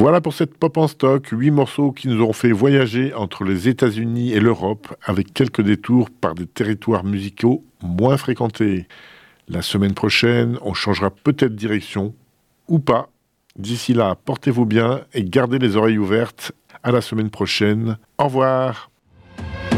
Voilà pour cette pop en stock, 8 morceaux qui nous ont fait voyager entre les États-Unis et l'Europe avec quelques détours par des territoires musicaux moins fréquentés. La semaine prochaine, on changera peut-être de direction ou pas. D'ici là, portez-vous bien et gardez les oreilles ouvertes. À la semaine prochaine. Au revoir.